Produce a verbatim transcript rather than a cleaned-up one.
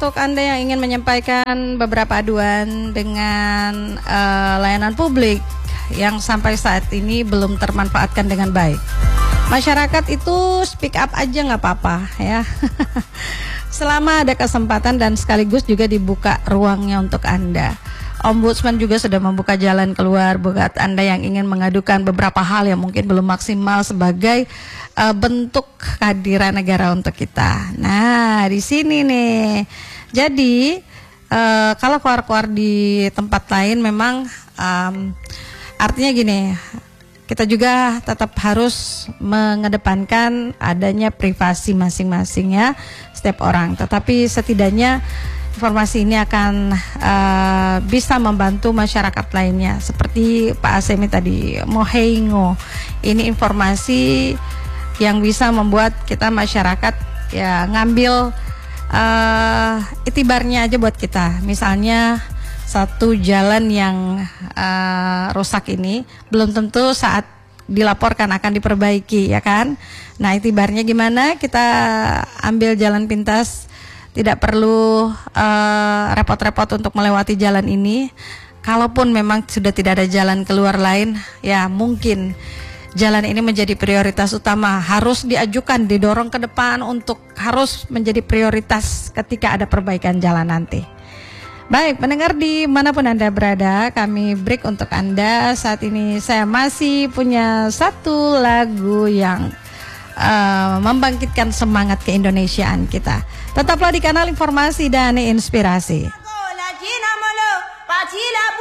untuk Anda yang ingin menyampaikan beberapa aduan dengan uh, layanan publik yang sampai saat ini belum termanfaatkan dengan baik. Masyarakat itu speak up aja nggak apa-apa ya. Selama ada kesempatan dan sekaligus juga dibuka ruangnya untuk Anda. Ombudsman juga sudah membuka jalan keluar buat Anda yang ingin mengadukan beberapa hal yang mungkin belum maksimal sebagai uh, bentuk kehadiran negara untuk kita. Nah, di sini nih. Jadi, uh, kalau keluar-keluar di tempat lain memang um, artinya gini, kita juga tetap harus mengedepankan adanya privasi masing-masing ya setiap orang. Tetapi setidaknya informasi ini akan uh, bisa membantu masyarakat lainnya. Seperti Pak Asemi tadi, Mohengo. Ini informasi yang bisa membuat kita masyarakat ya ngambil uh, itibarnya aja buat kita. Misalnya satu jalan yang uh, rusak ini belum tentu saat dilaporkan akan diperbaiki, ya kan? Nah, itibarnya gimana? Kita ambil jalan pintas. Tidak perlu uh, repot-repot untuk melewati jalan ini. Kalaupun memang sudah tidak ada jalan keluar lain, ya mungkin jalan ini menjadi prioritas utama. Harus diajukan, didorong ke depan untuk harus menjadi prioritas ketika ada perbaikan jalan nanti. Baik, pendengar dimanapun Anda berada, kami break untuk Anda. Saat ini saya masih punya satu lagu yang Uh, membangkitkan semangat keindonesiaan kita. Tetaplah di kanal Informasi dan Inspirasi.